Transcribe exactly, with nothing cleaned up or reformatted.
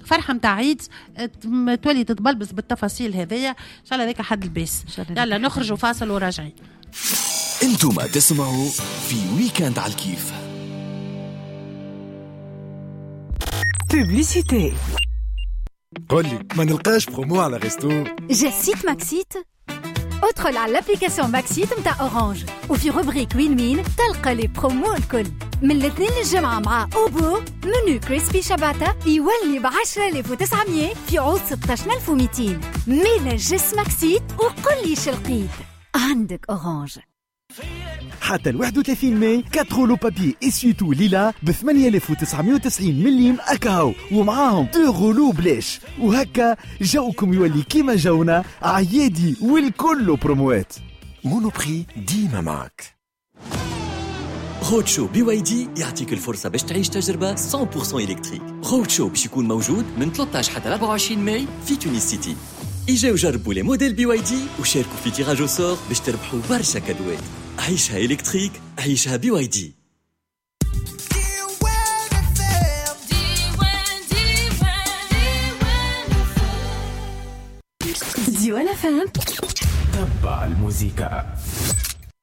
فرحه متاع عيد تولي تتبلبس بالتفاصيل هذيا. ان شاء الله ذاك حد الباس. يلا نخرجوا فاصل وراجعين. انتم تسمعوا في ويكند على الكيف. بوبليسيتي. قولي ما نلقاش برومو على غيستو. جا سيت ماكسيت. ادخل على الابليكاسيون ماكسيت متاع اورانج وفي روبريك وين وين تلقى لي برومو الكل. من الاثنين للجمعة مع اوبو منو كريسبي شباتا يولي بعشرة آلاف وتسعمية في عوض ستة عشر ألف ومئتين. ميلا جس ماكسيت وقل لي شلقيت عندك اورانج. حتى الواحد وثلاثين ماي كاترو لو بابي اسيوتو ليلا ب ثمانية آلاف وتسعمية وتسعين مليم اكاو ومعاهم دو غلو بلاش. وهكا جاوكم يولي كيما جاونا عيادي والكل بروموات. مونوبري ديما معك. رود شو بي واي دي يعطيك الفرصة باش تعيش تجربة مية بالمية إلكتريك. رود شو باش يكون موجود من ثلاثة عشر حتى أربعة وعشرين ماي في تونس سيتي. اجاو جربوا لي موديل بي واي دي وشاركوا في تيراج وصور باش تربحوا برشا كادوات. عيشها إلكتريك، عيشها بي واي دي. ديوان اف ام. تبع الموسيقى.